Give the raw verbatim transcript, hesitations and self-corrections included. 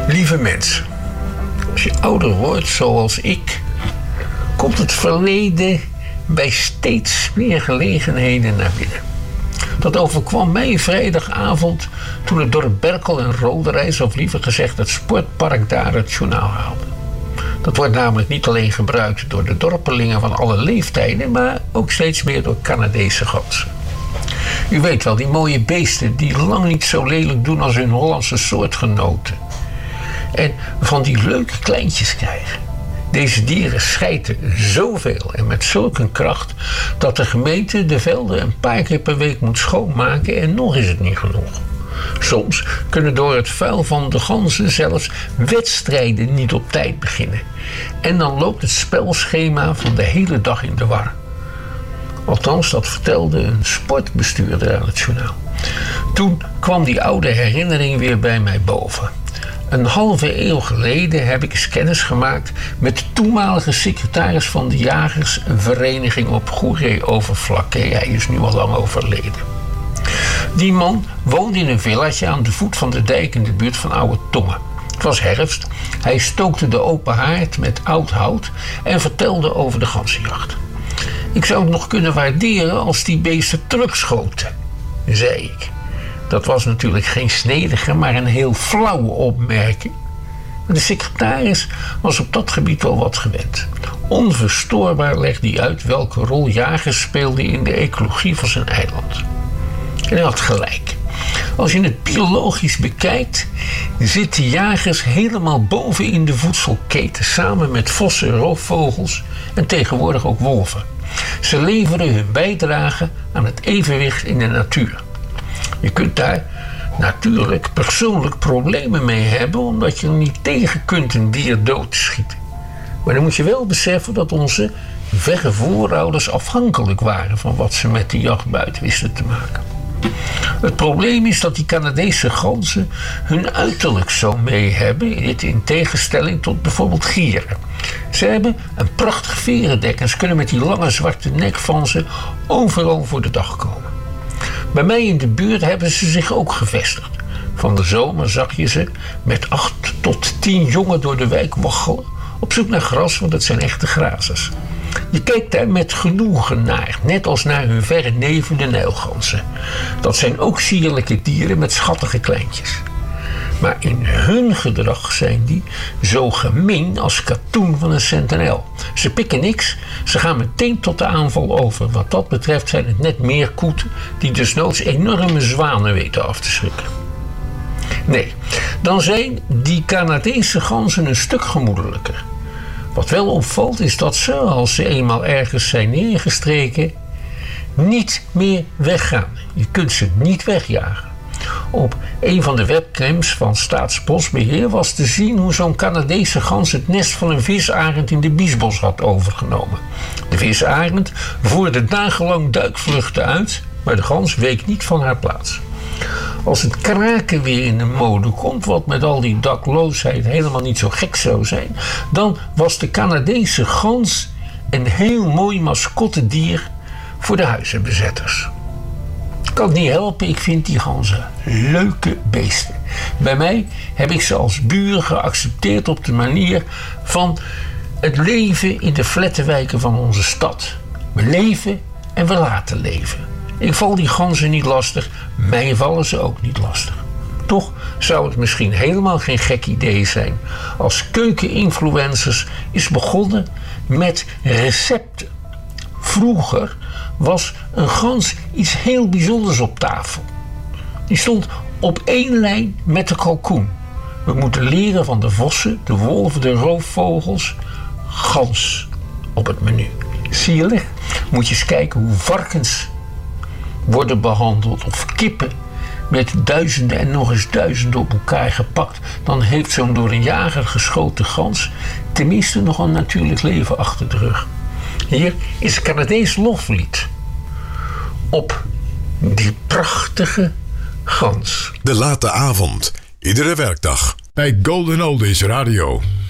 Lieve mensen, als je ouder wordt zoals ik, komt het verleden bij steeds meer gelegenheden naar binnen. Dat overkwam mij vrijdagavond toen het dorp Berkel en Roderijs, of liever gezegd het sportpark daar, het journaal haalde. Dat wordt namelijk niet alleen gebruikt door de dorpelingen van alle leeftijden, maar ook steeds meer door Canadese ganzen. U weet wel, die mooie beesten die lang niet zo lelijk doen als hun Hollandse soortgenoten. En van die leuke kleintjes krijgen. Deze dieren schijten zoveel en met zulke kracht dat de gemeente de velden een paar keer per week moet schoonmaken en nog is het niet genoeg. Soms kunnen door het vuil van de ganzen zelfs wedstrijden niet op tijd beginnen. En dan loopt het spelschema van de hele dag in de war. Althans, dat vertelde een sportbestuurder aan het journaal. Toen kwam die oude herinnering weer bij mij boven. Een halve eeuw geleden heb ik eens kennis gemaakt met de toenmalige secretaris van de jagersvereniging op Goeree-Overflakke. Hij is nu al lang overleden. Die man woonde in een villaatje aan de voet van de dijk in de buurt van Oude Tongen. Het was herfst. Hij stookte de open haard met oud hout en vertelde over de ganzenjacht. Ik zou het nog kunnen waarderen als die beesten terugschoten, zei ik. Dat was natuurlijk geen snedige, maar een heel flauwe opmerking. De secretaris was op dat gebied wel wat gewend. Onverstoorbaar legde hij uit welke rol jagers speelden in de ecologie van zijn eiland. En hij had gelijk. Als je het biologisch bekijkt, zitten jagers helemaal boven in de voedselketen, samen met vossen, roofvogels en tegenwoordig ook wolven. Ze leveren hun bijdrage aan het evenwicht in de natuur. Je kunt daar natuurlijk persoonlijk problemen mee hebben, omdat je er niet tegen kunt een dier dood te schieten. Maar dan moet je wel beseffen dat onze verre voorouders afhankelijk waren van wat ze met de jachtbuit wisten te maken. Het probleem is dat die Canadese ganzen hun uiterlijk zo mee hebben, dit in tegenstelling tot bijvoorbeeld gieren. Ze hebben een prachtig verendek en ze kunnen met die lange zwarte nek van ze overal voor de dag komen. Bij mij in de buurt hebben ze zich ook gevestigd. Van de zomer zag je ze met acht tot tien jongen door de wijk waggelen, op zoek naar gras, want het zijn echte grazers. Je kijkt daar met genoegen naar, net als naar hun verre neven de nijlganzen. Dat zijn ook sierlijke dieren met schattige kleintjes. Maar in hun gedrag zijn die zo gemeen als katoen van een sentinel. Ze pikken niks, ze gaan meteen tot de aanval over. Wat dat betreft zijn het net meerkoeten die desnoods enorme zwanen weten af te schrikken. Nee, dan zijn die Canadese ganzen een stuk gemoedelijker. Wat wel opvalt is dat ze, als ze eenmaal ergens zijn neergestreken, niet meer weggaan. Je kunt ze niet wegjagen. Op een van de webcams van Staatsbosbeheer was te zien hoe zo'n Canadese gans het nest van een visarend in de Biesbos had overgenomen. De visarend voerde dagenlang duikvluchten uit, maar de gans week niet van haar plaats. Als het kraken weer in de mode komt, wat met al die dakloosheid helemaal niet zo gek zou zijn, dan was de Canadese gans een heel mooi mascottedier voor de huizenbezetters. Ik kan het niet helpen, ik vind die ganzen leuke beesten. Bij mij heb ik ze als buren geaccepteerd op de manier van het leven in de flattenwijken van onze stad. We leven en we laten leven. Ik val die ganzen niet lastig, mij vallen ze ook niet lastig. Toch zou het misschien helemaal geen gek idee zijn als keukeninfluencers is begonnen met recepten. Vroeger was een gans iets heel bijzonders op tafel. Die stond op één lijn met de kalkoen. We moeten leren van de vossen, de wolven, de roofvogels. Gans op het menu. Zielig, moet je eens kijken hoe varkens worden behandeld of kippen met duizenden en nog eens duizenden op elkaar gepakt. Dan heeft zo'n door een jager geschoten gans tenminste nog een natuurlijk leven achter de rug. Hier is een Canadees loflied op die prachtige gans. De late avond, iedere werkdag bij Golden Oldies Radio.